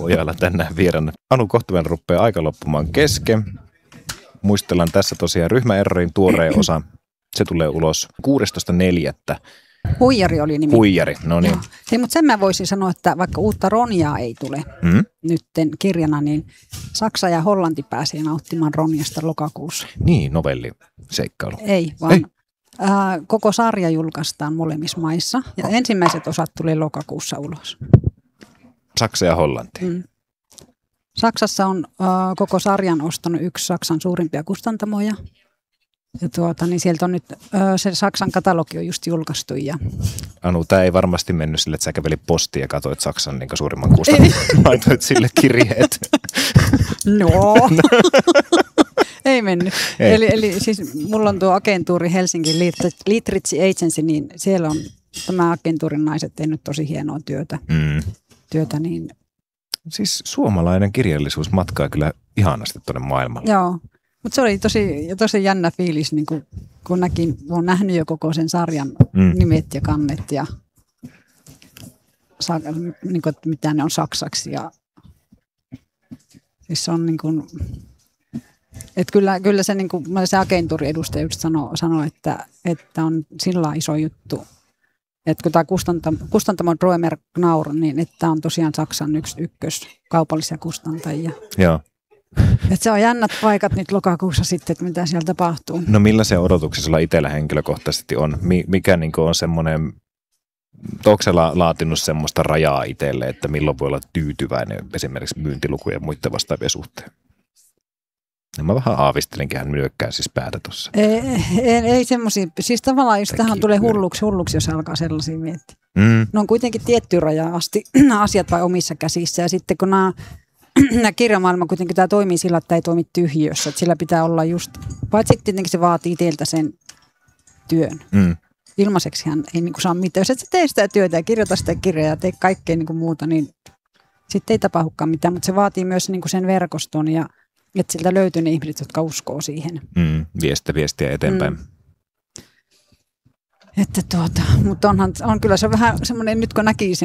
Ojala tänään vieraana. Anu, kohta meillä rupeaa aika loppumaan kesken. Muistellaan tässä tosiaan Ryhmäerrorin tuoreen osa. Se tulee ulos 16.4. Huijari oli nimi. Huijari, no niin. Hei, mutta sen mä voisin sanoa, että vaikka uutta Ronjaa ei tule nytten kirjana, niin Saksa ja Hollanti pääsee nauttimaan Ronjasta lokakuussa. Niin, novelliseikkailu. Ei, vaan koko sarja julkaistaan molemmissa maissa ja ensimmäiset osat tulee lokakuussa ulos. Saksa ja Hollanti. Saksassa on koko sarjan ostanut yksi Saksan suurimpia kustantamoja. Ja niin sieltä on nyt, se Saksan katalogi on just julkaistu. Ja Anu, tämä ei varmasti mennyt sille, että sä kävelit postiin ja katsoit Saksan niin suurimman kustantamon. Laitoit sille kirjeet. No. Ei mennyt. Ei. Eli siis mulla on tuo agentuuri Helsingin Litritsi Agency, niin siellä on tämä agentuurin naiset tehnyt tosi hienoa työtä niin. Siis suomalainen kirjallisuus matkaa kyllä ihanasti tuonne maailmalle. Joo. Mutta se oli tosi jännä fiilis, niin kun olen nähnyt jo koko sen sarjan nimet ja kannet ja niin kuin, mitä ne on saksaksi. Ja, siis se on niin kuin, että kyllä se, niin kuin, se agentuurin edustaja just sanoi, että on sillä iso juttu, että kun tämä kustantamo Roemer Knaur, niin että on tosiaan Saksan ykkös kaupallisia kustantajia. Joo. Että se on jännät paikat nyt lokakuussa sitten, että mitä siellä tapahtuu. No millaisia odotuksia sulla itsellä henkilökohtaisesti on? Mikä niin on semmoinen, onko se laatinut semmoista rajaa itselle, että milloin voi olla tyytyväinen esimerkiksi myyntilukujen ja muiden vastaavien suhteen? Ja mä vähän aavistelinkin, hän nyökkää siis päätä tuossa. Ei semmoisia, siis tavallaan jos tähän tulee hulluksi, jos alkaa sellaisia miettiä. Ne on kuitenkin tiettyyn rajaan asti asiat vai omissa käsissä ja sitten kun nämä kirjamaailma kuitenkin tämä toimii sillä, että tämä ei toimi tyhjiössä. Että sillä pitää olla just, paitsi tietenkin se vaatii teiltä sen työn. Ilmaiseksi hän ei saa mitään. Jos et sä tee sitä työtä ja kirjoita sitä kirjaa ja tee kaikkea muuta, niin sitten ei tapahdukaan mitään. Mutta se vaatii myös sen verkoston ja että siltä löytyy ne ihmiset, jotka uskoo siihen. Viestiä eteenpäin. Että mutta on kyllä se vähän semmoinen, nyt kun näki sen